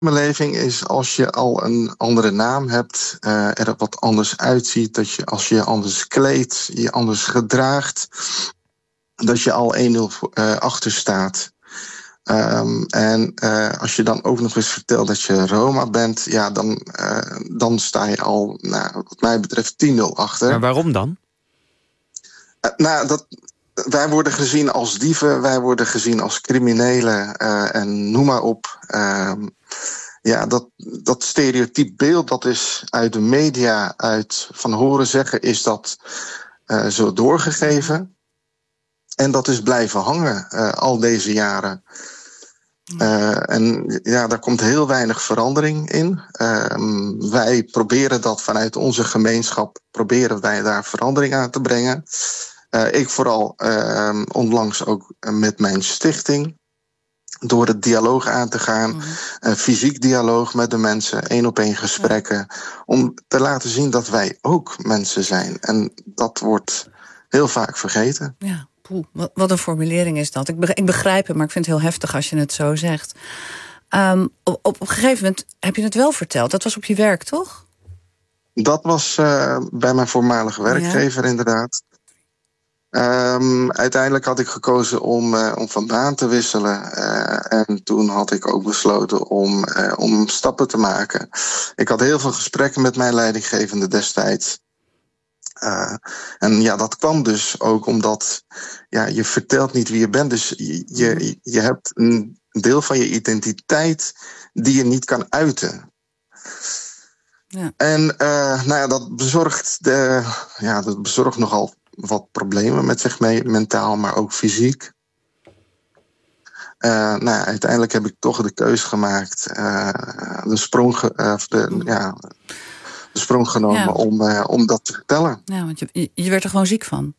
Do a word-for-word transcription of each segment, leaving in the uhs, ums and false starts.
samenleving is als je al een andere naam hebt, uh, er wat anders uitziet, dat je als je je anders kleedt, je anders gedraagt, dat je al één nul uh, achter staat. Um, en uh, als je dan ook nog eens vertelt dat je Roma bent, ja, dan, uh, dan sta je al, nou, wat mij betreft, tien nul achter. Maar waarom dan? Uh, nou, dat, wij worden gezien als dieven, wij worden gezien als criminelen uh, en noem maar op. Uh, ja, dat, dat stereotyp beeld, dat is uit de media, uit van horen zeggen, is dat uh, zo doorgegeven. En dat is blijven hangen uh, al deze jaren. Uh, en ja, daar komt heel weinig verandering in. Uh, wij proberen dat vanuit onze gemeenschap, proberen wij daar verandering aan te brengen. Uh, ik vooral uh, onlangs ook met mijn stichting. Door het dialoog aan te gaan, mm. uh, fysiek dialoog met de mensen, één op één gesprekken. Ja. Om te laten zien dat wij ook mensen zijn. En dat wordt heel vaak vergeten. Ja. Poeh, wat een formulering is dat. Ik begrijp het, maar ik vind het heel heftig als je het zo zegt. Um, op, op een gegeven moment heb je het wel verteld. Dat was op je werk, toch? Dat was uh, bij mijn voormalige werkgever, ja. Inderdaad. Um, uiteindelijk had ik gekozen om, uh, om van baan te wisselen. Uh, en toen had ik ook besloten om, uh, om stappen te maken. Ik had heel veel gesprekken met mijn leidinggevende destijds. Uh, en ja, dat kwam dus ook omdat ja, je vertelt niet wie je bent. Dus je, je, je hebt een deel van je identiteit die je niet kan uiten. Ja. En uh, nou ja, dat bezorgt, de, ja, dat bezorgt nogal wat problemen met zich mee, mentaal, maar ook fysiek. Uh, nou ja, uiteindelijk heb ik toch de keus gemaakt, uh, de sprong, uh, de, ja, de sprong genomen ja. om, uh, om dat te vertellen. Ja, want je, je werd er gewoon ziek van.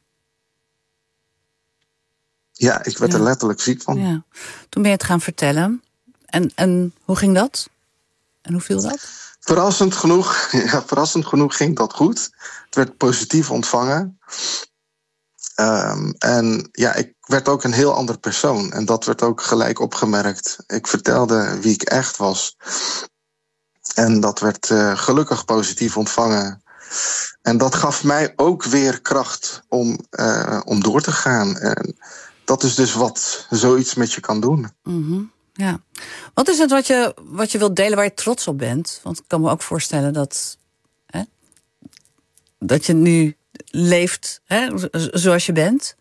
Ja, ik werd ja. er letterlijk ziek van. Ja. Toen ben je het gaan vertellen. En, en hoe ging dat? En hoe viel dat? Verrassend genoeg, ja, verrassend genoeg ging dat goed. Het werd positief ontvangen. Um, en ja, ik werd ook een heel ander persoon. En dat werd ook gelijk opgemerkt. Ik vertelde wie ik echt was. En dat werd uh, gelukkig positief ontvangen. En dat gaf mij ook weer kracht om, uh, om door te gaan. En dat is dus wat zoiets met je kan doen. Mm-hmm. Ja. Wat is het wat je, wat je wilt delen waar je trots op bent? Want ik kan me ook voorstellen dat, hè, dat je nu leeft, hè, zoals je bent.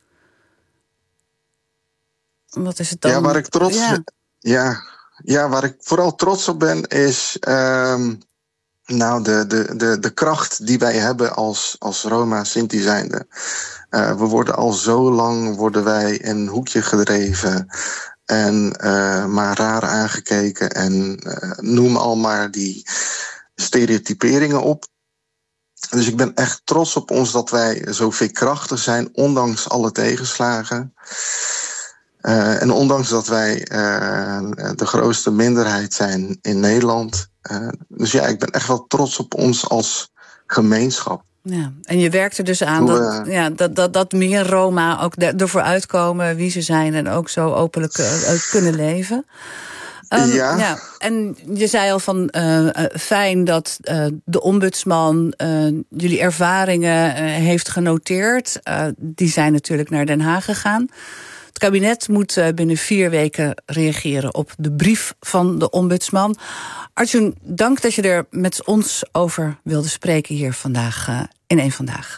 Wat is het dan? Ja, waar ik trots, ja. Ja, ja, waar ik vooral trots op ben is um, nou, de, de, de, de kracht die wij hebben als, als Roma Sinti zijnde. Uh, we worden al zo lang worden wij in een hoekje gedreven. En uh, maar raar aangekeken. En uh, noem al maar die stereotyperingen op. Dus ik ben echt trots op ons dat wij zo veerkrachtig zijn, ondanks alle tegenslagen. Uh, en ondanks dat wij uh, de grootste minderheid zijn in Nederland. Uh, dus ja, ik ben echt wel trots op ons als gemeenschap. Ja, en je werkt er dus aan dat, ja, dat, dat, dat meer Roma ook ervoor uitkomen wie ze zijn en ook zo openlijk uh, kunnen leven. Um, ja. ja. En je zei al van uh, uh, fijn dat uh, de ombudsman uh, jullie ervaringen uh, heeft genoteerd. Uh, die zijn natuurlijk naar Den Haag gegaan. Het kabinet moet uh, binnen vier weken reageren op de brief van de ombudsman. Arjun, dank dat je er met ons over wilde spreken hier vandaag uh, in één Vandaag.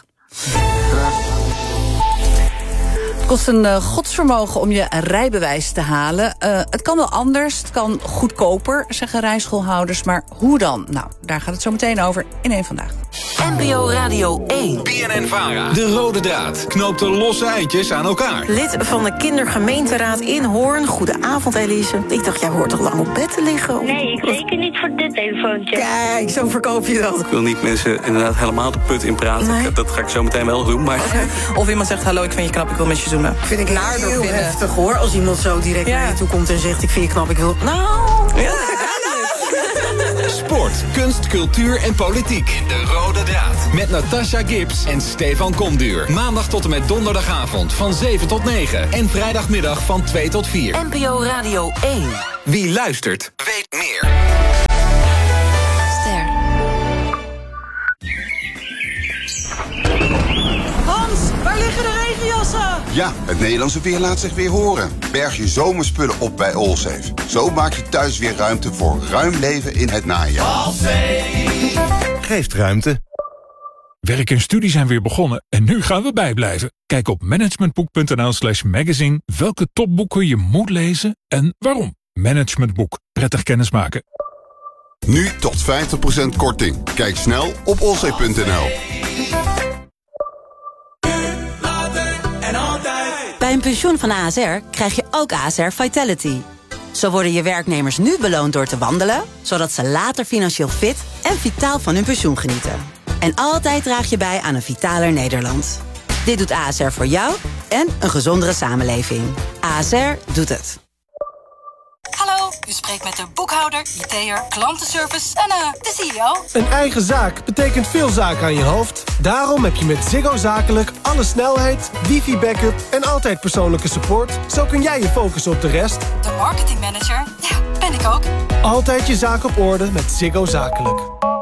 Het kost een uh, godsvermogen om je rijbewijs te halen. Uh, het kan wel anders, het kan goedkoper, zeggen rijschoolhouders. Maar hoe dan? Nou, daar gaat het zo meteen over in één Vandaag. N P O Radio één. B N N-Vara. De rode draad knoopt de losse eitjes aan elkaar. Lid van de kindergemeenteraad in Hoorn. Goedenavond, Elise. Ik dacht, jij hoort toch lang op bed te liggen? Nee, ik zeker niet voor dit telefoontje. Kijk, zo verkoop je dat. Ik wil niet mensen inderdaad helemaal de put in praten. Nee. Dat ga ik zo meteen wel doen. Maar... Okay. Of iemand zegt, hallo, ik vind je knap, ik wil met je zoenen. Vind ik naar heel vinden. Heftig, hoor. Als iemand zo direct ja. naar je toe komt en zegt, ik vind je knap, ik wil... Nou... Ja. Sport, kunst, cultuur en politiek. De rode draad. Met Natasha Gibbs en Stefan Komduur. Maandag tot en met donderdagavond van zeven tot negen. En vrijdagmiddag van twee tot vier. N P O Radio één. Wie luistert, weet meer. Ja, het Nederlandse weer laat zich weer horen. Berg je zomerspullen op bij Allsafe. Zo maak je thuis weer ruimte voor ruim leven in het najaar. Allsafe geeft ruimte. Werk en studie zijn weer begonnen en nu gaan we bijblijven. Kijk op managementboek.nl slash magazine welke topboeken je moet lezen en waarom. Managementboek. Prettig kennismaken. Nu tot vijftig procent korting. Kijk snel op allsafe punt n l. Bij een pensioen van A S R krijg je ook A S R Vitality. Zo worden je werknemers nu beloond door te wandelen, zodat ze later financieel fit en vitaal van hun pensioen genieten. En altijd draag je bij aan een vitaler Nederland. Dit doet A S R voor jou en een gezondere samenleving. A S R doet het. Hallo, u spreekt met de boekhouder, I T'er, klantenservice en uh, de C E O. Een eigen zaak betekent veel zaken aan je hoofd. Daarom heb je met Ziggo Zakelijk alle snelheid, wifi-backup en altijd persoonlijke support. Zo kun jij je focussen op de rest. De marketingmanager, ja, ben ik ook. Altijd je zaak op orde met Ziggo Zakelijk.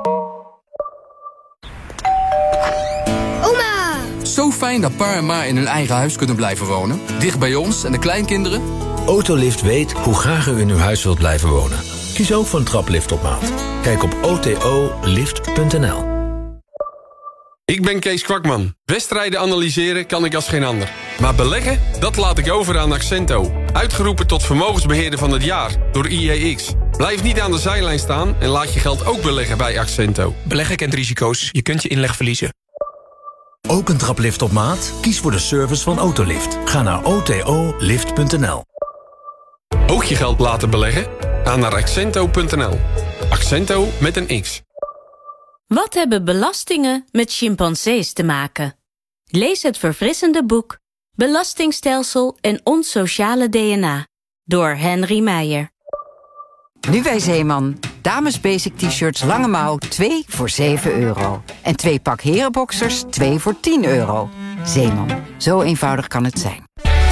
Oma! Zo fijn dat pa en ma in hun eigen huis kunnen blijven wonen. Dicht bij ons en de kleinkinderen. Autolift weet hoe graag u in uw huis wilt blijven wonen. Kies ook voor een traplift op maat. Kijk op o t o lift punt n l. Ik ben Kees Kwakman. Wedstrijden analyseren kan ik als geen ander. Maar beleggen, dat laat ik over aan Accento. Uitgeroepen tot vermogensbeheerder van het jaar door I E X. Blijf niet aan de zijlijn staan en laat je geld ook beleggen bij Accento. Beleggen kent risico's. Je kunt je inleg verliezen. Ook een traplift op maat? Kies voor de service van Autolift. Ga naar o t o lift punt n l. Ook je geld laten beleggen? Ga naar accento punt n l. Accento met een X. Wat hebben belastingen met chimpansees te maken? Lees het verfrissende boek Belastingstelsel en ons sociale D N A door Henry Meijer. Nu bij Zeeman. Dames basic t-shirts lange mouw twee voor zeven euro. En twee pak herenboxers twee voor tien euro. Zeeman. Zo eenvoudig kan het zijn.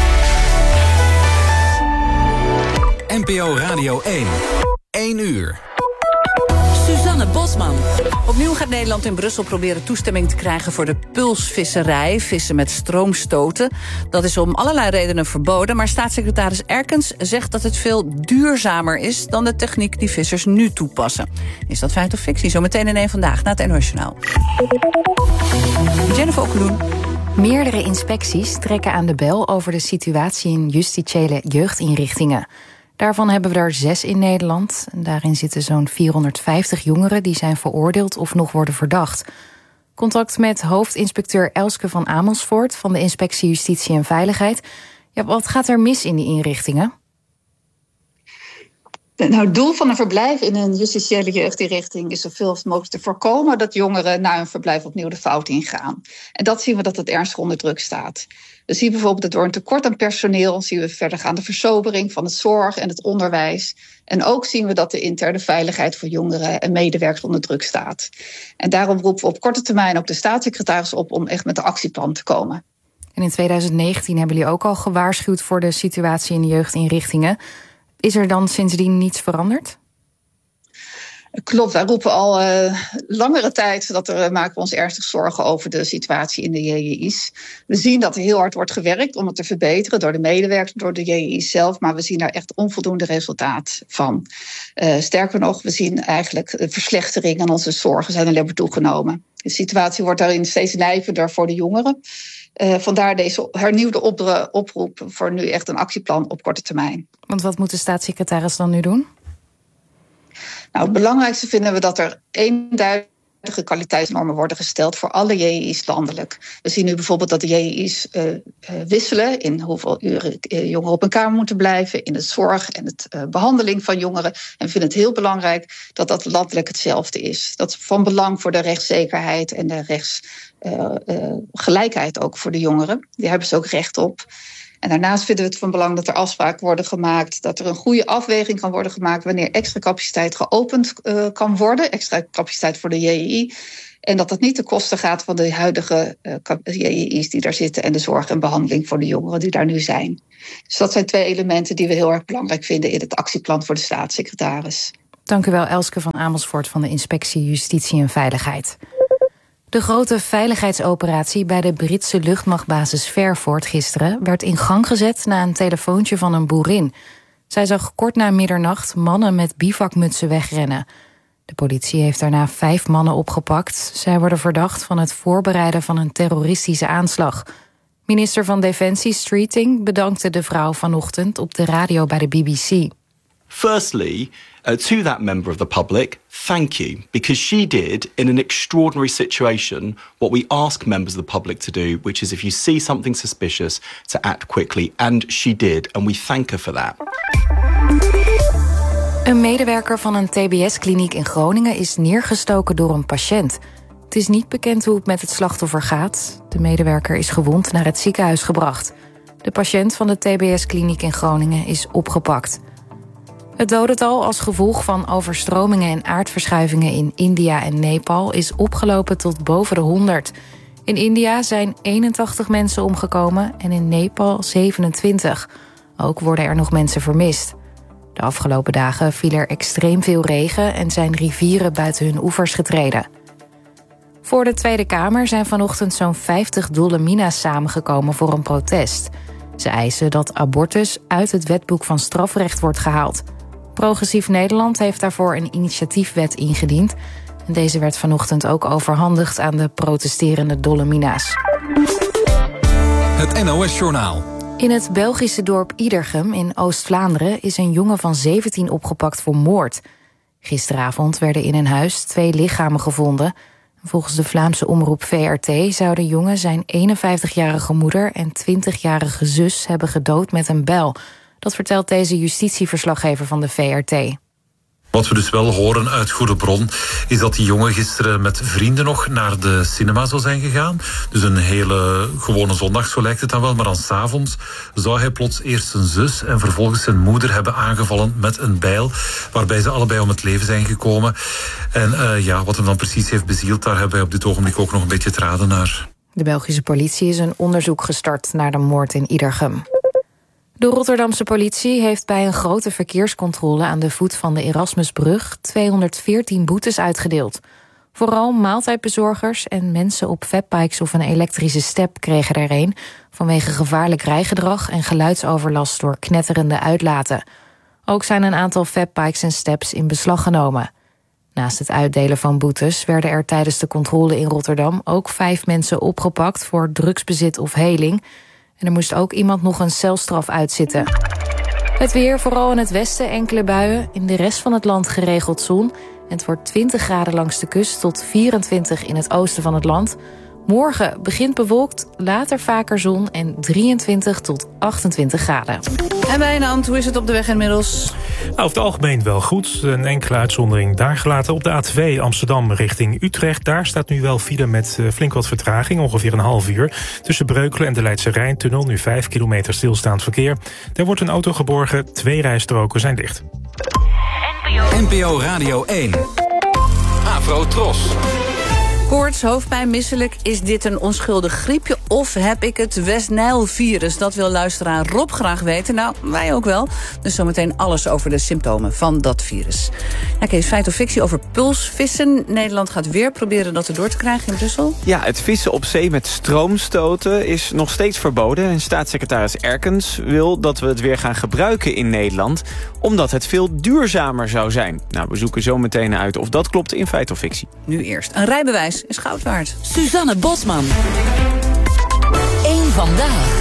N P O Radio één. één uur. Suzanne Bosman. Opnieuw gaat Nederland in Brussel proberen toestemming te krijgen voor de pulsvisserij, vissen met stroomstoten. Dat is om allerlei redenen verboden, maar staatssecretaris Erkens zegt dat het veel duurzamer is dan de techniek die vissers nu toepassen. Is dat feit of fictie? Zometeen in één Vandaag na het N O S Journaal. Jennifer Okkeloen. Meerdere inspecties trekken aan de bel over de situatie in justitiële jeugdinrichtingen. Daarvan hebben we er zes in Nederland. En daarin zitten zo'n vierhonderdvijftig jongeren die zijn veroordeeld of nog worden verdacht. Contact met hoofdinspecteur Elske van Amersfoort van de Inspectie Justitie en Veiligheid. Ja, wat gaat er mis in die inrichtingen? Nou, het doel van een verblijf in een justitiële jeugdinrichting is zoveel mogelijk te voorkomen dat jongeren na hun verblijf opnieuw de fout ingaan. En dat zien we dat het ernstig onder druk staat. We zien bijvoorbeeld dat door een tekort aan personeel zien we verdergaande versobering van het zorg en het onderwijs. En ook zien we dat de interne veiligheid voor jongeren en medewerkers onder druk staat. En daarom roepen we op korte termijn ook de staatssecretaris op om echt met een actieplan te komen. En in twintig negentien hebben jullie ook al gewaarschuwd voor de situatie in de jeugdinrichtingen. Is er dan sindsdien niets veranderd? Klopt, wij roepen al uh, langere tijd dat er uh, maken we ons ernstig zorgen over de situatie in de J I I's. We zien dat er heel hard wordt gewerkt om het te verbeteren door de medewerkers, door de J I I's zelf, maar we zien daar echt onvoldoende resultaat van. Uh, sterker nog, we zien eigenlijk een verslechtering aan onze zorgen zijn alleen maar toegenomen. De situatie wordt daarin steeds nijpender voor de jongeren. Uh, vandaar deze hernieuwde op- oproep voor nu echt een actieplan op korte termijn. Want wat moet de staatssecretaris dan nu doen? Nou, het belangrijkste vinden we dat er eenduidige kwaliteitsnormen worden gesteld voor alle J I I's landelijk. We zien nu bijvoorbeeld dat de J I I's uh, uh, wisselen in hoeveel uren uh, jongeren op een kamer moeten blijven, in het zorg en het uh, behandeling van jongeren. En we vinden het heel belangrijk dat dat landelijk hetzelfde is. Dat is van belang voor de rechtszekerheid en de rechtsgelijkheid uh, uh, ook voor de jongeren. Die hebben ze ook recht op. En daarnaast vinden we het van belang dat er afspraken worden gemaakt, dat er een goede afweging kan worden gemaakt wanneer extra capaciteit geopend uh, kan worden, extra capaciteit voor de J I I. En dat dat niet ten koste gaat van de huidige uh, J I I's die daar zitten en de zorg en behandeling voor de jongeren die daar nu zijn. Dus dat zijn twee elementen die we heel erg belangrijk vinden in het actieplan voor de staatssecretaris. Dank u wel, Elske van Amersfoort van de Inspectie Justitie en Veiligheid. De grote veiligheidsoperatie bij de Britse luchtmachtbasis Fairford gisteren werd in gang gezet na een telefoontje van een boerin. Zij zag kort na middernacht mannen met bivakmutsen wegrennen. De politie heeft daarna vijf mannen opgepakt. Zij worden verdacht van het voorbereiden van een terroristische aanslag. Minister van Defensie Streeting bedankte de vrouw vanochtend op de radio bij de B B C. Firstly, uh, to that member of the public, thank you, because she did, in an extraordinary situation, what we ask members of the public to do, which is if you see something suspicious, to act quickly. And she did, and we thank her for that. Een medewerker van een T B S-kliniek in Groningen is neergestoken door een patiënt. Het is niet bekend hoe het met het slachtoffer gaat. De medewerker is gewond naar het ziekenhuis gebracht. De patiënt van de T B S-kliniek in Groningen is opgepakt. Het dodental als gevolg van overstromingen en aardverschuivingen in India en Nepal is opgelopen tot boven de honderd. In India zijn eenentachtig mensen omgekomen en in Nepal zevenentwintig. Ook worden er nog mensen vermist. De afgelopen dagen viel er extreem veel regen en zijn rivieren buiten hun oevers getreden. Voor de Tweede Kamer zijn vanochtend zo'n vijftig Dolomina's samengekomen voor een protest. Ze eisen dat abortus uit het wetboek van strafrecht wordt gehaald. Progressief Nederland heeft daarvoor een initiatiefwet ingediend. En deze werd vanochtend ook overhandigd aan de protesterende Dolomina's. Het N O S-journaal. In het Belgische dorp Iedergem in Oost-Vlaanderen is een jongen van zeventien opgepakt voor moord. Gisteravond werden in een huis twee lichamen gevonden. Volgens de Vlaamse omroep V R T zou de jongen zijn eenenvijftigjarige moeder en twintigjarige zus hebben gedood met een bijl. Dat vertelt deze justitieverslaggever van de V R T. Wat we dus wel horen uit goede bron is dat die jongen gisteren met vrienden nog naar de cinema zou zijn gegaan. Dus een hele gewone zondag, zo lijkt het dan wel. Maar dan 's avonds zou hij plots eerst zijn zus en vervolgens zijn moeder hebben aangevallen met een bijl, waarbij ze allebei om het leven zijn gekomen. En uh, ja, wat hem dan precies heeft bezield, daar hebben wij op dit ogenblik ook nog een beetje te raden naar. De Belgische politie is een onderzoek gestart naar de moord in Iedergem. De Rotterdamse politie heeft bij een grote verkeerscontrole aan de voet van de Erasmusbrug tweehonderdveertien boetes uitgedeeld. Vooral maaltijdbezorgers en mensen op fatbikes of een elektrische step kregen er een, vanwege gevaarlijk rijgedrag en geluidsoverlast door knetterende uitlaten. Ook zijn een aantal fatbikes en steps in beslag genomen. Naast het uitdelen van boetes werden er tijdens de controle in Rotterdam ook vijf mensen opgepakt voor drugsbezit of heling. En er moest ook iemand nog een celstraf uitzitten. Het weer, vooral in het westen enkele buien. In de rest van het land geregeld zon. En het wordt twintig graden langs de kust tot vierentwintig in het oosten van het land. Morgen begint bewolkt, later vaker zon en drieëntwintig tot achtentwintig graden. En Wijnand, hoe is het op de weg inmiddels? Nou, over het algemeen wel goed. Een enkele uitzondering daar gelaten. Op de A twee Amsterdam richting Utrecht. Daar staat nu wel file met uh, flink wat vertraging. Ongeveer een half uur. Tussen Breukelen en de Leidse Rijntunnel. Nu vijf kilometer stilstaand verkeer. Er wordt een auto geborgen. Twee rijstroken zijn dicht. N P O Radio één. Afro Tros. Koorts, hoofdpijn, misselijk. Is dit een onschuldig griepje of heb ik het West-Nijl-virus? Dat wil luisteraar Rob graag weten. Nou, wij ook wel. Dus zometeen alles over de symptomen van dat virus. Ja, Kees, feit of fictie over pulsvissen. Nederland gaat weer proberen dat erdoor te krijgen in Brussel. Ja, het vissen op zee met stroomstoten is nog steeds verboden. En staatssecretaris Erkens wil dat we het weer gaan gebruiken in Nederland, omdat het veel duurzamer zou zijn. Nou, we zoeken zo meteen uit of dat klopt in feit of fictie. Nu eerst een rijbewijs is goud waard. Suzanne Bosman. Eén vandaag.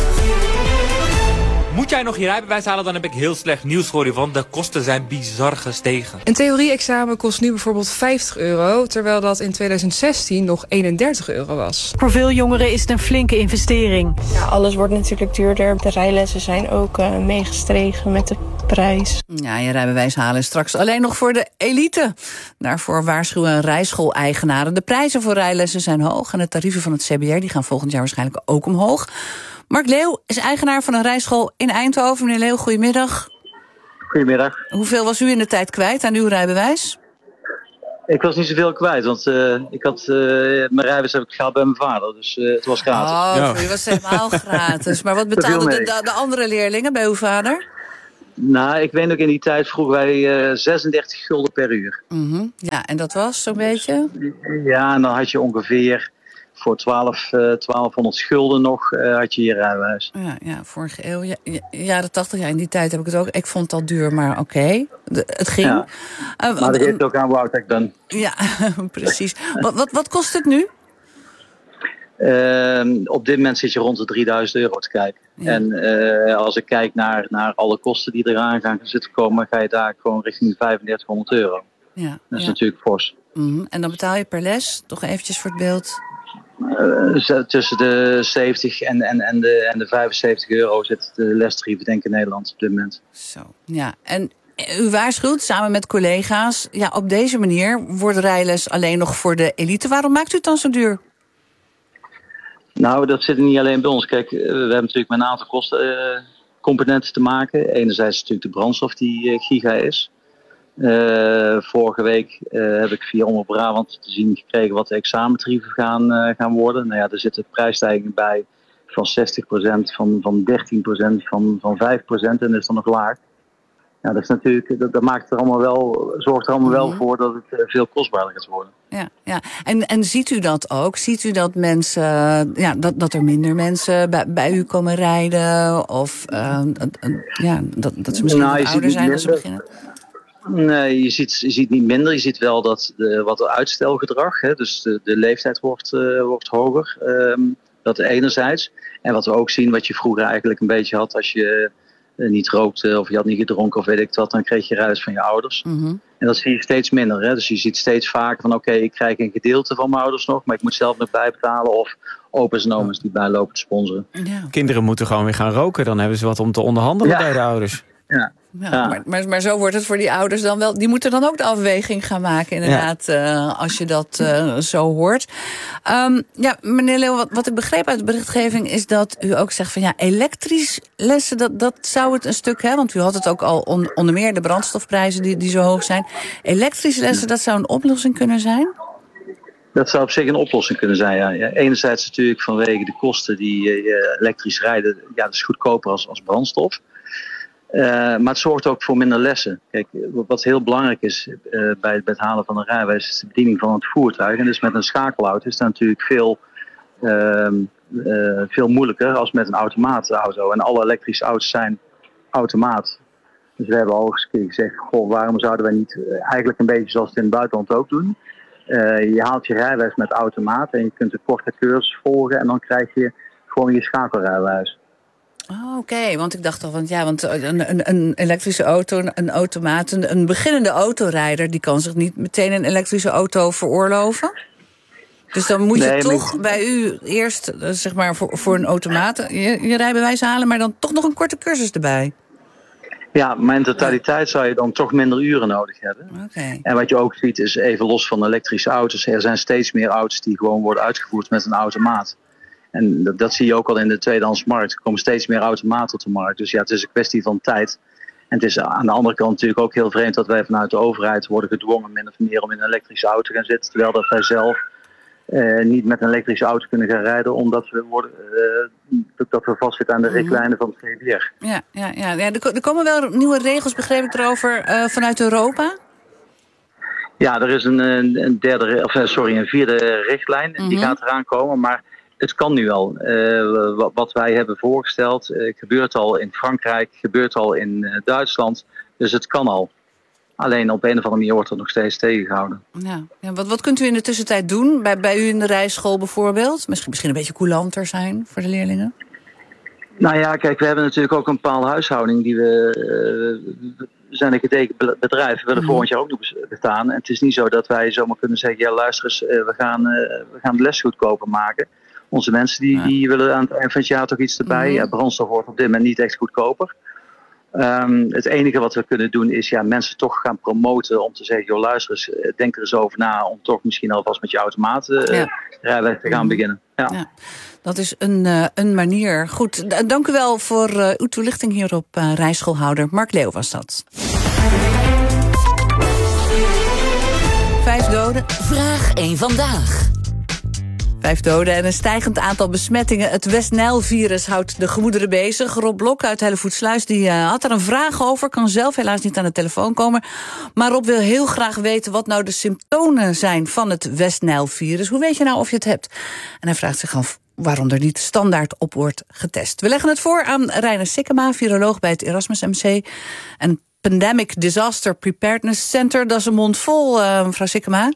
Moet jij nog je rijbewijs halen, dan heb ik heel slecht nieuws voor je, want de kosten zijn bizar gestegen. Een theorie-examen kost nu bijvoorbeeld vijftig euro... terwijl dat in tweeduizend zestien nog eenendertig euro was. Voor veel jongeren is het een flinke investering. Ja, alles wordt natuurlijk duurder. De rijlessen zijn ook uh, meegestegen met de prijs. Ja, je rijbewijs halen is straks alleen nog voor de elite. Daarvoor waarschuwen rijschool-eigenaren. De prijzen voor rijlessen zijn hoog en de tarieven van het C B R die gaan volgend jaar waarschijnlijk ook omhoog. Mark Leeuw is eigenaar van een rijschool in Eindhoven. Meneer Leeuw, goedemiddag. Goedemiddag. Hoeveel was u in de tijd kwijt aan uw rijbewijs? Ik was niet zoveel kwijt, want uh, ik had, uh, mijn rijbewijs heb ik gehaald bij mijn vader, dus uh, het was gratis. Oh, ja. Voor u was het helemaal gratis. Maar wat betaalden de, de, de andere leerlingen bij uw vader? Nou, ik weet ook in die tijd vroegen wij uh, zesendertig gulden per uur. Mm-hmm. Ja, en dat was zo'n beetje? Ja, en dan had je ongeveer voor twaalf, uh, twaalfhonderd gulden nog uh, had je je rijbewijs. Ja, ja, vorige eeuw, ja, jaren tachtig, ja, in die tijd heb ik het ook. Ik vond het al duur, maar oké, okay, het ging. Ja. Uh, maar dat geeft ook aan Woutek dan. Ja, precies. wat, wat, wat kost het nu? Uh, op dit moment zit je rond de drieduizend euro te kijken. Ja. En uh, als ik kijk naar, naar alle kosten die eraan gaan zitten komen, ga je daar gewoon richting vijfendertighonderd euro. Ja, dat is ja. natuurlijk fors. Mm-hmm. En dan betaal je per les, toch eventjes voor het beeld? Uh, tussen de zeventig en, en, en, de, en de vijfenzeventig euro zit de lestarieven denk ik in Nederland op dit moment. Zo, ja. En u waarschuwt samen met collega's, ja, op deze manier wordt rijles alleen nog voor de elite. Waarom maakt u het dan zo duur? Nou, dat zit niet alleen bij ons. Kijk, we hebben natuurlijk met een aantal kostencomponenten uh, te maken. Enerzijds natuurlijk de brandstof die uh, giga is. Uh, vorige week uh, heb ik via Omroep Brabant te zien gekregen wat de examentarieven gaan, uh, gaan worden. Nou ja, er zitten prijsstijgingen bij van zestig procent, van, van dertien procent, van, van vijf procent en dat is dan nog laag. Ja, dat is natuurlijk, dat, dat maakt er allemaal wel, zorgt er allemaal wel voor dat het uh, veel kostbaarder gaat worden. Ja, ja. En, en ziet u dat ook? Ziet u dat mensen, ja, dat, dat er minder mensen bij, bij u komen rijden? Of uh, uh, ja, dat, dat ze misschien nou, wat ouder zijn als ze beginnen? Nee, je ziet, je ziet niet minder. Je ziet wel dat de, wat uitstelgedrag, hè, dus de, de leeftijd wordt, uh, wordt hoger. Um, dat enerzijds. En wat we ook zien, wat je vroeger eigenlijk een beetje had als je uh, niet rookte of je had niet gedronken of weet ik wat, dan kreeg je rijles van je ouders. Mm-hmm. En dat zie je steeds minder. Hè. Dus je ziet steeds vaker van oké, okay, ik krijg een gedeelte van mijn ouders nog, maar ik moet zelf nog bijbetalen of opa's en oma's die bijlopen te sponsoren. Ja. Kinderen moeten gewoon weer gaan roken, dan hebben ze wat om te onderhandelen ja. bij de ouders. Ja. Ja, ja. Maar, maar, maar zo wordt het voor die ouders dan wel. Die moeten dan ook de afweging gaan maken, inderdaad, ja. uh, als je dat uh, zo hoort. Um, ja, meneer Leeuw, wat, wat ik begreep uit de berichtgeving is dat u ook zegt van ja, elektrisch lessen, dat, dat zou het een stuk, hè, want u had het ook al on, onder meer de brandstofprijzen die, die zo hoog zijn. Elektrisch lessen, dat zou een oplossing kunnen zijn? Dat zou op zich een oplossing kunnen zijn, ja. ja enerzijds natuurlijk vanwege de kosten die uh, elektrisch rijden, ja, dat is goedkoper als, als brandstof. Uh, maar het zorgt ook voor minder lessen. Kijk, wat heel belangrijk is uh, bij, bij het halen van een rijbewijs is de bediening van het voertuig. En dus met een schakelauto is dat natuurlijk veel, uh, uh, veel moeilijker als met een automaatauto. En alle elektrische auto's zijn automaat. Dus we hebben al eens gezegd, goh, waarom zouden wij niet uh, eigenlijk een beetje zoals het in het buitenland ook doen. Uh, je haalt je rijbewijs met automaat en je kunt een korte cursus volgen en dan krijg je gewoon je schakelrijbewijs. Oh, oké, okay. Want ik dacht al, want ja, want een, een, een elektrische auto, een automaat, een, een beginnende autorijder, die kan zich niet meteen een elektrische auto veroorloven. Dus dan moet je nee, toch maar... bij u eerst, zeg maar, voor, voor een automaat je, je rijbewijs halen, maar dan toch nog een korte cursus erbij. Ja, maar in totaliteit zou je dan toch minder uren nodig hebben. Okay. En wat je ook ziet is, even los van elektrische auto's, er zijn steeds meer auto's die gewoon worden uitgevoerd met een automaat. En dat, dat zie je ook al in de tweedehands markt. Er komen steeds meer automaten op de markt. Dus ja, het is een kwestie van tijd. En het is aan de andere kant natuurlijk ook heel vreemd dat wij vanuit de overheid worden gedwongen min of meer om in een elektrische auto te gaan zitten. Terwijl dat wij zelf uh, niet met een elektrische auto kunnen gaan rijden, omdat we, worden, uh, dat we vastzitten aan de richtlijnen van het G B R. Ja, ja, ja. ja er, er komen wel nieuwe regels, begreep ik erover, uh, vanuit Europa? Ja, er is een, een, derde, of, sorry, een vierde richtlijn. Mm-hmm. Die gaat eraan komen, maar het kan nu al. Uh, wat wij hebben voorgesteld, uh, gebeurt al in Frankrijk, gebeurt al in uh, Duitsland. Dus het kan al. Alleen op een of andere manier wordt het nog steeds tegengehouden. Ja. Ja, wat, wat kunt u in de tussentijd doen? Bij, bij u in de rijschool bijvoorbeeld? Misschien, misschien een beetje coulanter zijn voor de leerlingen? Nou ja, kijk, we hebben natuurlijk ook een bepaalde huishouding die we... Uh, we zijn een gedegen bedrijf, we willen mm. volgend jaar ook nog bestaan. En het is niet zo dat wij zomaar kunnen zeggen, ja luister eens, uh, we, gaan, uh, we gaan de les goedkoper maken. Onze mensen die, ja. die willen aan het eind van het jaar toch iets erbij. Mm-hmm. Ja, brandstof wordt op dit moment niet echt goedkoper. Um, het enige wat we kunnen doen is ja, mensen toch gaan promoten om te zeggen, joh luister eens, denk er eens over na om toch misschien alvast met je automaten uh, ja. rijbewijs te gaan mm-hmm. beginnen. Ja. Ja. Dat is een, uh, een manier. Goed, d- dank u wel voor uh, uw toelichting hier op uh, rijschoolhouder. Mark Leeuw was dat. Vijf doden. Vraag één vandaag. Vijf doden en een stijgend aantal besmettingen. Het West-Nijl-virus houdt de gemoederen bezig. Rob Blok uit Hellevoetsluis die, uh, had er een vraag over. Kan zelf helaas niet aan de telefoon komen. Maar Rob wil heel graag weten wat nou de symptomen zijn van het West-Nijl-virus. Hoe weet je nou of je het hebt? En hij vraagt zich af waarom er niet standaard op wordt getest. We leggen het voor aan Reiner Sikkema, viroloog bij het Erasmus M C. En Pandemic Disaster Preparedness Center. Dat is een mond vol, uh, mevrouw Sikkema.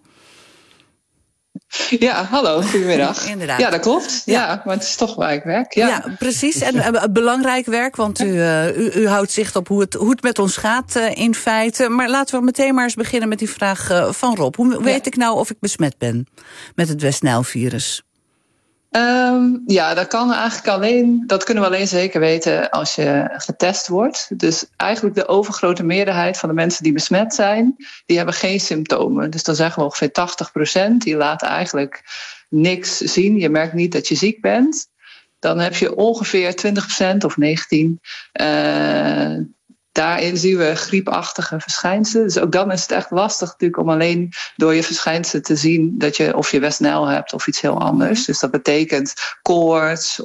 Ja, hallo, goedemiddag. Inderdaad. Ja, dat klopt. Ja, ja, maar het is toch waar ik werk. Ja, ja precies. En uh, belangrijk werk, want u, uh, u, u houdt zicht op hoe het, hoe het met ons gaat uh, in feite. Maar laten we meteen maar eens beginnen met die vraag uh, van Rob. Hoe weet ja. ik nou of ik besmet ben met het West-Nijl-virus? Um, ja, dat kan eigenlijk alleen, dat kunnen we alleen zeker weten als je getest wordt. Dus eigenlijk de overgrote meerderheid van de mensen die besmet zijn, die hebben geen symptomen. Dus dan zeggen we ongeveer tachtig procent, die laten eigenlijk niks zien. Je merkt niet dat je ziek bent. Dan heb je ongeveer twintig procent of negentien procent. Uh, Daarin zien we griepachtige verschijnselen. Dus ook dan is het echt lastig natuurlijk om alleen door je verschijnselen te zien dat je of je West-Nijl hebt of iets heel anders. Dus dat betekent koorts